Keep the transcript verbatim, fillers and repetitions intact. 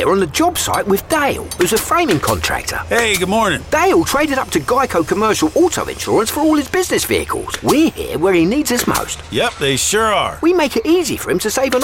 there on the job site with Dale, who's a framing contractor. Hey, good morning. Dale traded up to Geico Commercial Auto Insurance for all his business vehicles. We're here where he needs us most. Yep, they sure are. We make it easy for him to save an